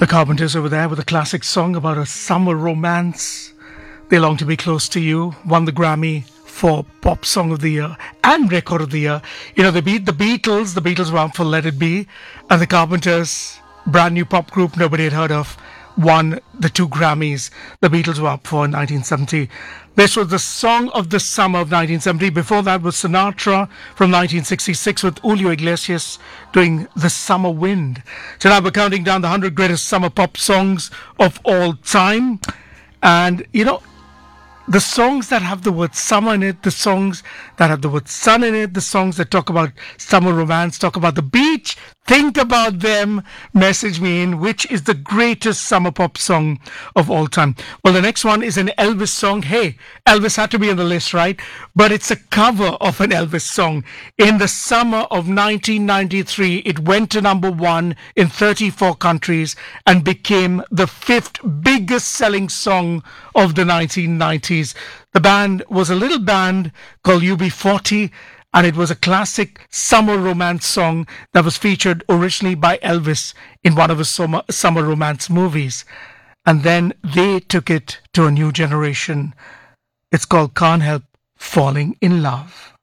The Carpenters over there with a classic song about a summer romance. They Long to Be Close to You won the Grammy for Pop Song of the Year and Record of the Year. You know, they beat the Beatles. The Beatles were up for Let It Be. And the Carpenters, brand new pop group nobody had heard of, won the 2 Grammys the Beatles were up for in 1970. This was the song of the summer of 1970. Before that was Sinatra from 1966 with Julio Iglesias doing The Summer Wind. Tonight we're counting down the 100 greatest summer pop songs of all time. And, you know, the songs that have the word summer in it, the songs that have the word sun in it, the songs that talk about summer romance, talk about the beach, think about them, message me in, which is the greatest summer pop song of all time. Well, the next one is an Elvis song. Hey, Elvis had to be on the list, right? But it's a cover of an Elvis song. In the summer of 1993, it went to number 1 in 34 countries and became the 5th biggest selling song of the 1990s. The band was a little band called UB40, and it was a classic summer romance song that was featured originally by Elvis in one of his summer romance movies. And then they took it to a new generation. It's called Can't Help Falling in Love.